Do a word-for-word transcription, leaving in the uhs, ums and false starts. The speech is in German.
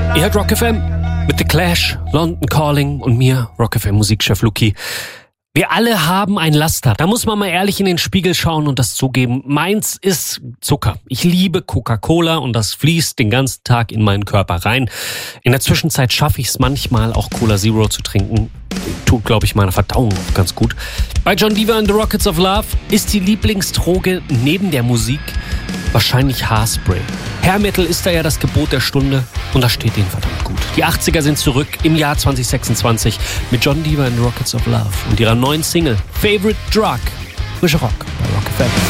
Ihr hört Rock F M mit The Clash, London Calling und mir, Rock F M Musikchef Luki. Wir alle haben ein Laster. Da muss man mal ehrlich in den Spiegel schauen und das zugeben. Meins ist Zucker. Ich liebe Coca-Cola und das fließt den ganzen Tag in meinen Körper rein. In der Zwischenzeit schaffe ich es manchmal auch Cola Zero zu trinken. Tut, glaube ich, meiner Verdauung auch ganz gut. Bei John Diva and the Rockets of Love ist die Lieblingsdroge neben der Musik wahrscheinlich Haarspray. Hair Metal ist da ja das Gebot der Stunde und das steht ihnen verdammt gut. Die achtziger sind zurück im Jahr zwanzig sechsundzwanzig mit John Diva and the Rockets of Love und ihrer neuen Single Favorite Drug. Frische Rock bei Rock F M.